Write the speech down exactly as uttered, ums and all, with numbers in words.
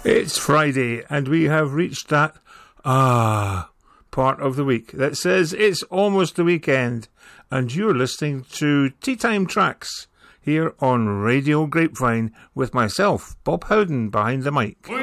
It's Friday, and we have reached that, ah, part of the week that says it's almost the weekend, and you're listening to Tea Time Tracks here on Radio Grapevine with myself, Bob Howden, behind the mic. We